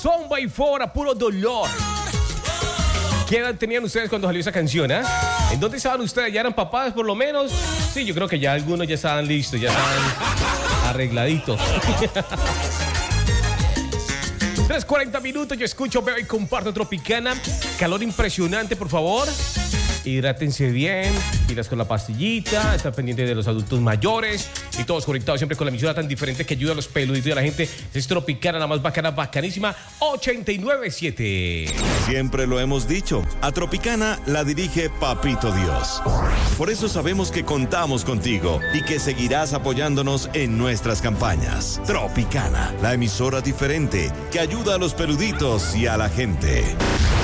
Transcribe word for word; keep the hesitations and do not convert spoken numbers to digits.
Zomba y Fora, puro dolor. ¿Qué edad tenían ustedes cuando salió esa canción, eh? ¿En dónde estaban ustedes? ¿Ya eran papás por lo menos? Sí, yo creo que ya algunos ya estaban listos, ya estaban arregladitos. tres cuarenta minutos, yo escucho, veo y comparto Tropicana. Calor impresionante, por favor. Hidrátense bien, pilas con la pastillita, estar pendiente de los adultos mayores y todos conectados siempre con la emisora tan diferente que ayuda a los peluditos y a la gente. Es Tropicana, la más bacana, bacanísima, ochenta y nueve punto siete. Siempre lo hemos dicho, a Tropicana la dirige Papito Dios. Por eso sabemos que contamos contigo y que seguirás apoyándonos en nuestras campañas. Tropicana, la emisora diferente que ayuda a los peluditos y a la gente.